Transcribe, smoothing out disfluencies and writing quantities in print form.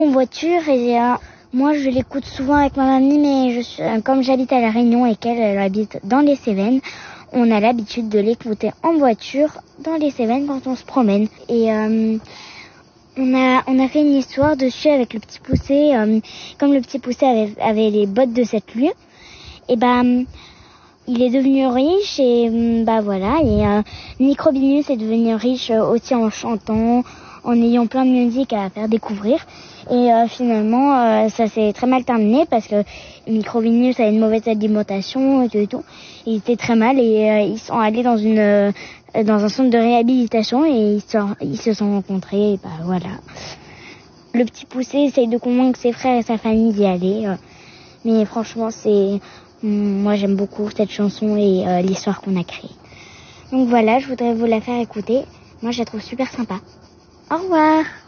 En voiture et moi je l'écoute souvent avec ma mamie, mais comme j'habite à La Réunion et qu'elle habite dans les Cévennes, on a l'habitude de l'écouter en voiture dans les Cévennes quand on se promène. Et on a fait une histoire dessus avec le Petit Poucet. Comme le Petit Poucet avait les bottes de cette lune, et il est devenu riche et voilà. Et Microbinus est devenu riche aussi en chantant, en ayant plein de musique à faire découvrir. Et finalement, ça s'est très mal terminé parce que Microbinus avait une mauvaise alimentation et tout. Il était très mal et ils sont allés dans un centre de réhabilitation et ils se sont rencontrés. Et voilà. Le Petit Poucet essaye de convaincre ses frères et sa famille d'y aller. Mais franchement, moi j'aime beaucoup cette chanson et l'histoire qu'on a créée. Donc voilà, je voudrais vous la faire écouter. Moi je la trouve super sympa. Au revoir.